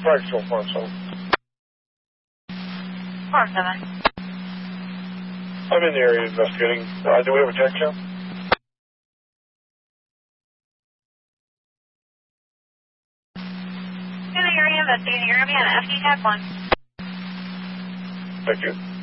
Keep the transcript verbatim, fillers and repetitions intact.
Correct, so far, so. four seven. I'm in the area investigating. Uh, do we have a check count? In the area investigating. You're going to be on F D Tech one. Thank you.